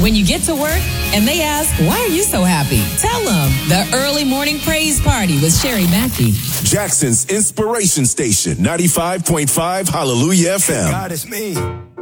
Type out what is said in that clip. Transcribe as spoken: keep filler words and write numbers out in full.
When you get to work and they ask, why are you so happy? Tell them the Early Morning Praise Party with Sherry Mackey. Jackson's Inspiration Station, ninety-five point five Hallelujah F M. God is me.